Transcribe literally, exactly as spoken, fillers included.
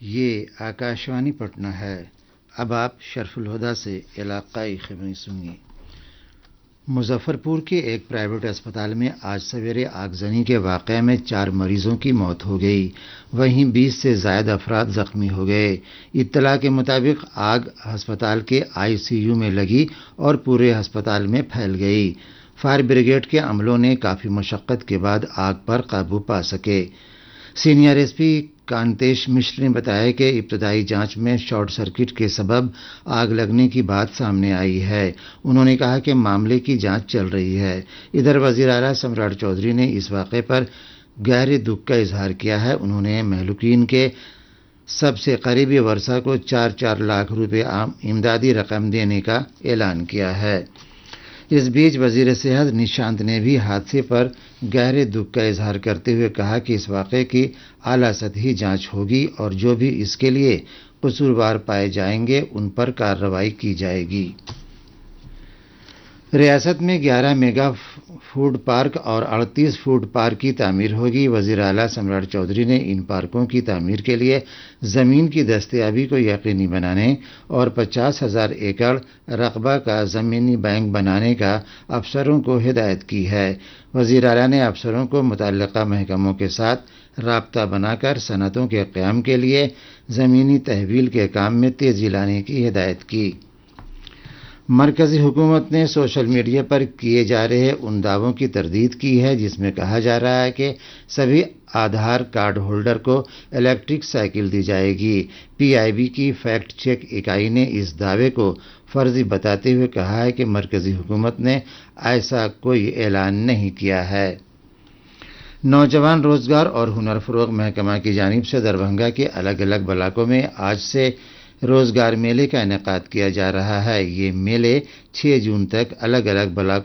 یہ آکاشوانی پٹنہ ہے۔ اب آپ شرف الہدیٰ سے علاقائی خبریں سنیے۔ مظفر پور کے ایک پرائیویٹ اسپتال میں آج سویرے آگزنی کے واقعے میں چار مریضوں کی موت ہو گئی، وہیں بیس سے زائد افراد زخمی ہو گئے۔ اطلاع کے مطابق آگ ہسپتال کے آئی سی یو میں لگی اور پورے ہسپتال میں پھیل گئی۔ فائر بریگیڈ کے عملوں نے کافی مشقت کے بعد آگ پر قابو پا سکے۔ سینئر ایس پی کانتیش مشر نے بتایا کہ ابتدائی جانچ میں شارٹ سرکٹ کے سبب آگ لگنے کی بات سامنے آئی ہے۔ انہوں نے کہا کہ معاملے کی جانچ چل رہی ہے۔ ادھر وزیر اعلیٰ سمراٹ چودھری نے اس واقعے پر گہرے دکھ کا اظہار کیا ہے۔ انہوں نے مہلوکین کے سب سے قریبی ورثاء کو چار چار لاکھ روپے امدادی رقم دینے کا اعلان کیا ہے۔ اس بیچ وزیر صحت نشانت نے بھی حادثے پر گہرے دکھ کا اظہار کرتے ہوئے کہا کہ اس واقعے کی اعلیٰ سطحی جانچ ہوگی اور جو بھی اس کے لیے قصوروار پائے جائیں گے ان پر کارروائی کی جائے گی۔ ریاست میں گیارہ میگا فوڈ پارک اور اڑتیس فوڈ پارک کی تعمیر ہوگی۔ وزیر اعلیٰ سمراٹ چودھری نے ان پارکوں کی تعمیر کے لیے زمین کی دستیابی کو یقینی بنانے اور پچاس ہزار ایکڑ رقبہ کا زمینی بینک بنانے کا افسروں کو ہدایت کی ہے۔ وزیر اعلیٰ نے افسروں کو متعلقہ محکموں کے ساتھ رابطہ بنا کر صنعتوں کے قیام کے لیے زمینی تحویل کے کام میں تیزی لانے کی ہدایت کی۔ مرکزی حکومت نے سوشل میڈیا پر کیے جا رہے ان دعووں کی تردید کی ہے جس میں کہا جا رہا ہے کہ سبھی آدھار کارڈ ہولڈر کو الیکٹرک سائیکل دی جائے گی۔ پی آئی بی کی فیکٹ چیک اکائی نے اس دعوے کو فرضی بتاتے ہوئے کہا ہے کہ مرکزی حکومت نے ایسا کوئی اعلان نہیں کیا ہے۔ نوجوان روزگار اور ہنر فروغ محکمہ کی جانب سے دربھنگہ کے الگ الگ بلاکوں میں آج سے روزگار میلے کا انعقاد کیا جا رہا ہے۔ یہ میلے چھ جون تک الگ الگ بلاکوں